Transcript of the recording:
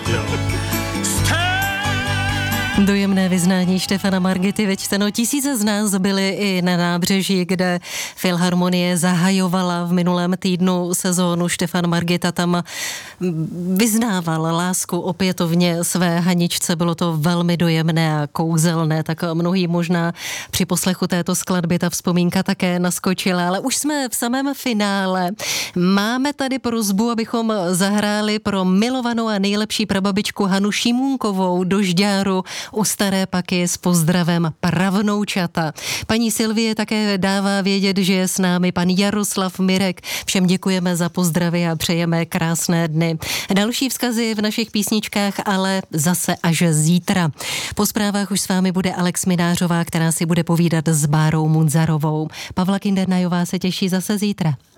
Dojemné vyznání Štefana Margity vyčteno. Tisíce z nás byli i na nábřeží, kde Filharmonie zahajovala v minulém týdnu sezónu. Štefan Margita tam vyznával lásku opětovně své Haničce. Bylo to velmi dojemné a kouzelné, tak mnohý možná při poslechu této skladby ta vzpomínka také naskočila. Ale už jsme v samém finále. Máme tady prosbu, abychom zahráli pro milovanou a nejlepší prababičku Hanu Šimůnkovou do Žďáru u Staré Paky s pozdravem pravnoučata. Paní Silvie také dává vědět, že je s námi pan Jaroslav Mirek. Všem děkujeme za pozdravy a přejeme krásné dny. Další vzkazy v našich písničkách ale zase až zítra. Po zprávách už s vámi bude Alex Minářová, která si bude povídat s Bárou Munzarovou. Pavla Kindernajová se těší zase zítra.